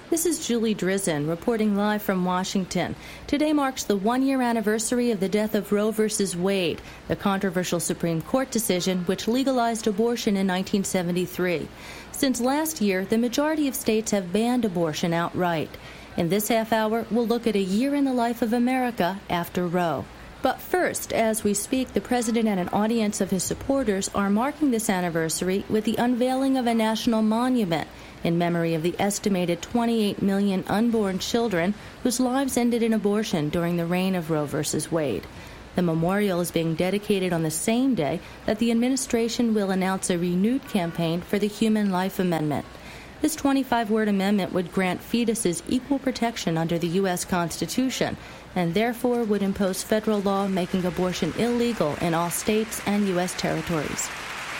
This is Julie Drizin reporting live from Washington. Today marks the one-year anniversary of the death of Roe v. Wade, the controversial Supreme Court decision which legalized abortion in 1973. Since last year, the majority of states have banned abortion outright. In this half hour, we'll look at a year in the life of America after Roe. But first, as we speak, the president and an audience of his supporters are marking this anniversary with the unveiling of a national monument in memory of the estimated 28 million unborn children whose lives ended in abortion during the reign of Roe v. Wade. The memorial is being dedicated on the same day that the administration will announce a renewed campaign for the Human Life Amendment. This 25-word amendment would grant fetuses equal protection under the U.S. Constitution and therefore would impose federal law making abortion illegal in all states and U.S. territories.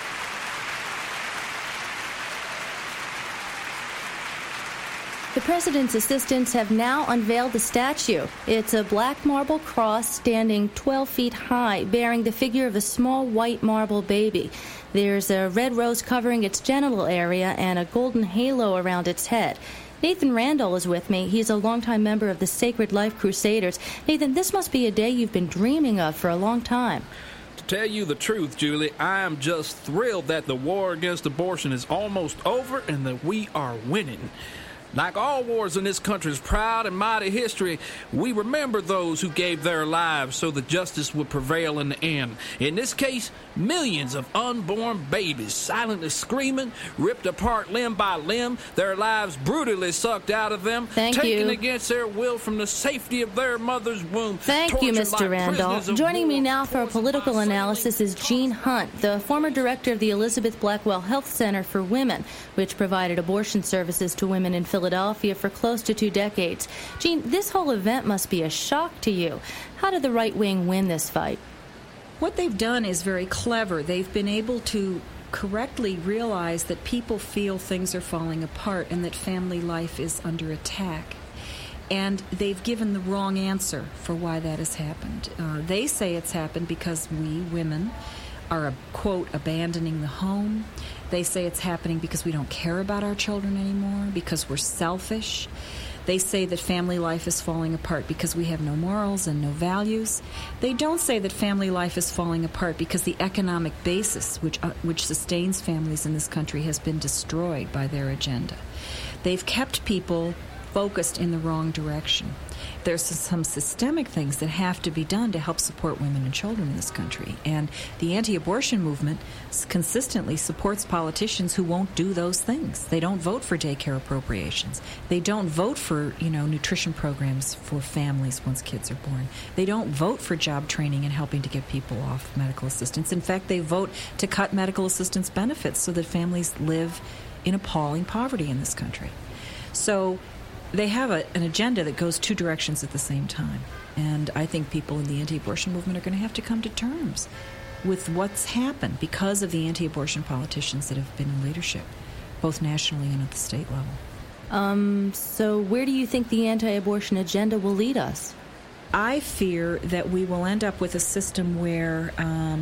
The president's assistants have now unveiled the statue. It's a black marble cross standing 12 feet high, bearing the figure of a small white marble baby. There's a red rose covering its genital area and a golden halo around its head. Nathan Randall is with me. He's a longtime member of the Sacred Life Crusaders. Nathan, this must be a day you've been dreaming of for a long time. To tell you the truth, Julie, I am just thrilled that the war against abortion is almost over and that we are winning. Like all wars in this country's proud and mighty history, we remember those who gave their lives so that justice would prevail in the end. In this case, millions of unborn babies silently screaming, ripped apart limb by limb, their lives brutally sucked out of them, taken against their will from the safety of their mother's womb. Thank you, Mr. Randall. Joining me now for a political analysis is Jean Hunt, the former director of the Elizabeth Blackwell Health Center for Women, which provided abortion services to women in Philadelphia for close to 2 decades. Jean, this whole event must be a shock to you. How did the right wing win this fight? What they've done is very clever. They've been able to correctly realize that people feel things are falling apart and that family life is under attack. And they've given the wrong answer for why that has happened. They say it's happened because we, women, are, quote, abandoning the home. They say it's happening because we don't care about our children anymore, because we're selfish. They say that family life is falling apart because we have no morals and no values. They don't say that family life is falling apart because the economic basis which sustains families in this country has been destroyed by their agenda. They've kept people focused in the wrong direction. There's some systemic things that have to be done to help support women and children in this country. And the anti-abortion movement consistently supports politicians who won't do those things. They don't vote for daycare appropriations. They don't vote for, nutrition programs for families once kids are born. They don't vote for job training and helping to get people off medical assistance. In fact, they vote to cut medical assistance benefits so that families live in appalling poverty in this country. So they have an agenda that goes 2 directions at the same time. And I think people in the anti-abortion movement are going to have to come to terms with what's happened because of the anti-abortion politicians that have been in leadership, both nationally and at the state level. So where do you think the anti-abortion agenda will lead us? I fear that we will end up with a system where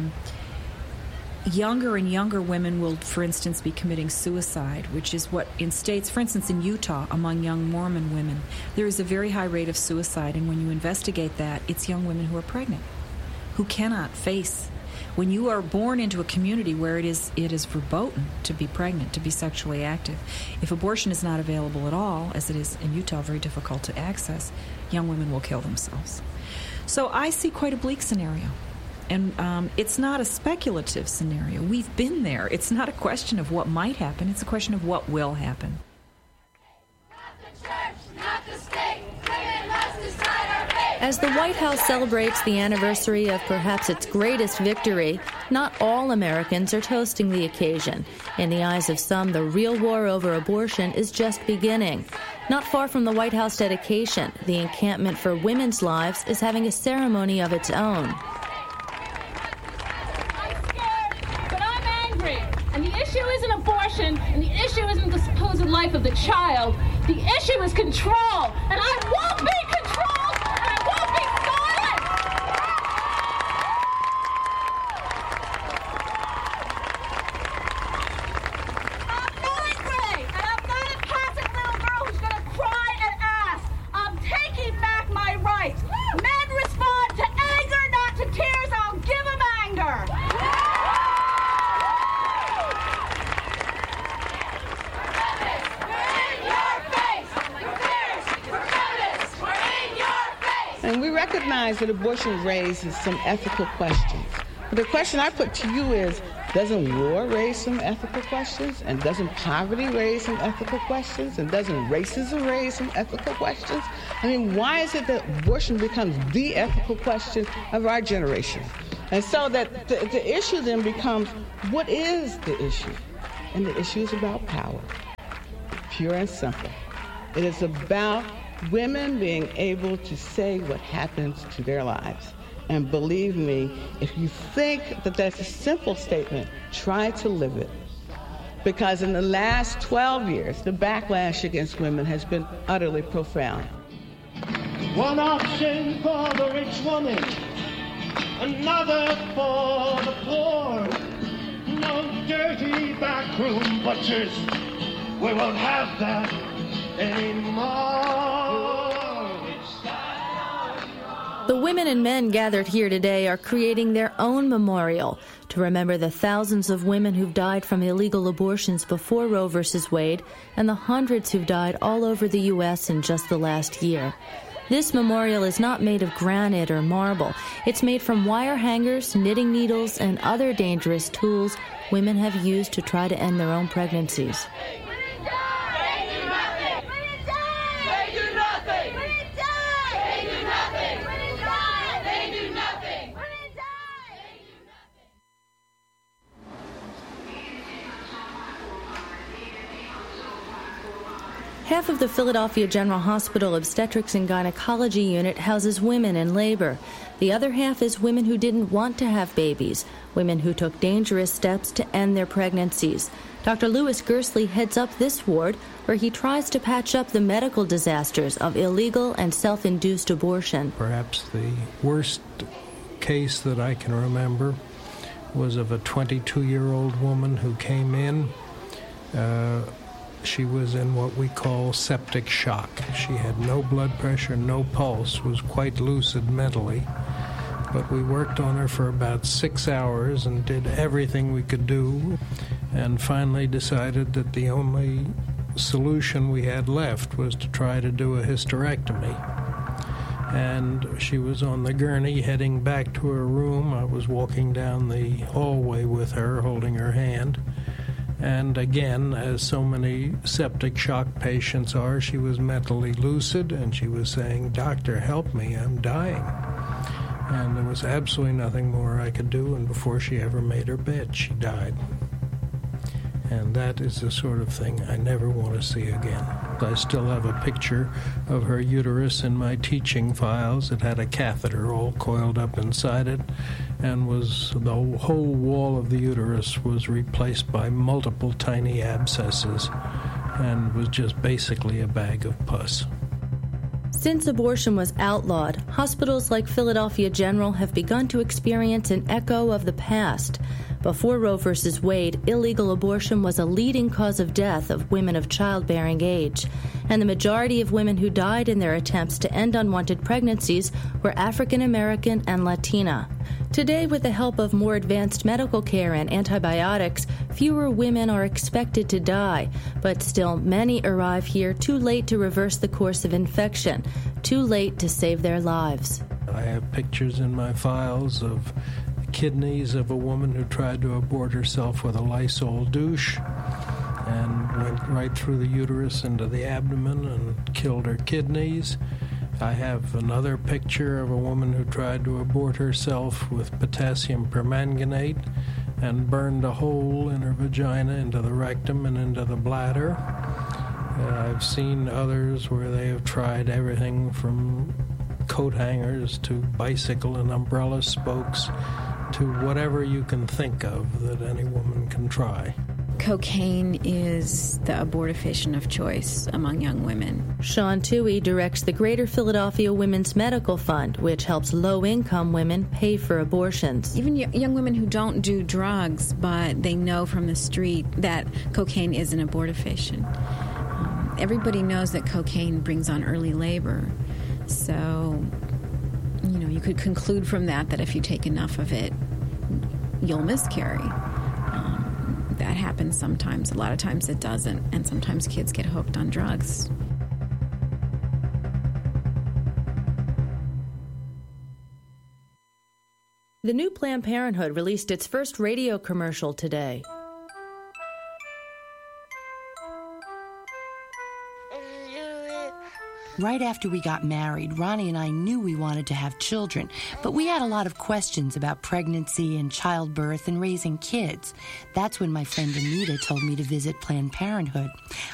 younger and younger women will, for instance, be committing suicide, which is what in states, for instance, in Utah, among young Mormon women, there is a very high rate of suicide. And when you investigate that, it's young women who are pregnant, who cannot face. When you are born into a community where it is verboten to be pregnant, to be sexually active, if abortion is not available at all, as it is in Utah, very difficult to access, young women will kill themselves. So I see quite a bleak scenario. And it's not a speculative scenario. We've been there. It's not a question of what might happen. It's a question of what will happen. Not the church, not the state. Women must decide our fate. As the White House celebrates the anniversary of perhaps its greatest victory, not all Americans are toasting the occasion. In the eyes of some, the real war over abortion is just beginning. Not far from the White House dedication, the Encampment for Women's Lives is having a ceremony of its own. And the issue isn't abortion, and the issue isn't the supposed life of the child. The issue is control, and I won't be controlled, and I won't be silent! I'm not angry, and I'm not a passive little girl who's going to cry And we recognize that abortion raises some ethical questions. But the question I put to you is, doesn't war raise some ethical questions? And doesn't poverty raise some ethical questions? And doesn't racism raise some ethical questions? I mean, why is it that abortion becomes the ethical question of our generation? And so that the issue then becomes, what is the issue? And the issue is about power, pure and simple. It is about women being able to say what happens to their lives. And believe me, if you think that that's a simple statement, try to live it. Because in the last 12 years, the backlash against women has been utterly profound. One option for the rich woman, another for the poor. No dirty backroom butchers, we won't have that anymore. The women and men gathered here today are creating their own memorial to remember the thousands of women who've died from illegal abortions before Roe v. Wade and the hundreds who've died all over the U.S. in just the last year. This memorial is not made of granite or marble. It's made from wire hangers, knitting needles, and other dangerous tools women have used to try to end their own pregnancies. Half of the Philadelphia General Hospital Obstetrics and Gynecology unit houses women in labor. The other half is women who didn't want to have babies, women who took dangerous steps to end their pregnancies. Dr. Louis Gersley heads up this ward, where he tries to patch up the medical disasters of illegal and self-induced abortion. Perhaps the worst case that I can remember was of a 22-year-old woman who came in. She was in what we call septic shock. She had no blood pressure, no pulse, was quite lucid mentally. But we worked on her for about 6 hours and did everything we could do, and finally decided that the only solution we had left was to try to do a hysterectomy. And she was on the gurney heading back to her room. I was walking down the hallway with her, holding her hand. And again, as so many septic shock patients are, she was mentally lucid, and she was saying, "Doctor, help me, I'm dying." And there was absolutely nothing more I could do, and before she ever made her bed, she died. And that is the sort of thing I never want to see again. I still have a picture of her uterus in my teaching files. It had a catheter all coiled up inside it, and the whole wall of the uterus was replaced by multiple tiny abscesses and was just basically a bag of pus. Since abortion was outlawed, hospitals like Philadelphia General have begun to experience an echo of the past. Before Roe v. Wade, illegal abortion was a leading cause of death of women of childbearing age, and the majority of women who died in their attempts to end unwanted pregnancies were African American and Latina. Today, with the help of more advanced medical care and antibiotics, fewer women are expected to die, but still many arrive here too late to reverse the course of infection, too late to save their lives. I have pictures in my files of kidneys of a woman who tried to abort herself with a Lysol douche and went right through the uterus into the abdomen and killed her kidneys. I have another picture of a woman who tried to abort herself with potassium permanganate and burned a hole in her vagina into the rectum and into the bladder. I've seen others where they have tried everything from coat hangers to bicycle and umbrella spokes to whatever you can think of that any woman can try. Cocaine is the abortifacient of choice among young women. Sean Toohey directs the Greater Philadelphia Women's Medical Fund, which helps low-income women pay for abortions. Even young women who don't do drugs, but they know from the street that cocaine is an abortifacient. Everybody knows that cocaine brings on early labor. So, you could conclude from that if you take enough of it, you'll miscarry. That happens sometimes. A lot of times it doesn't. And sometimes kids get hooked on drugs. The new Planned Parenthood released its first radio commercial today. Right after we got married, Ronnie and I knew we wanted to have children, but we had a lot of questions about pregnancy and childbirth and raising kids. That's when my friend Anita told me to visit Planned Parenthood.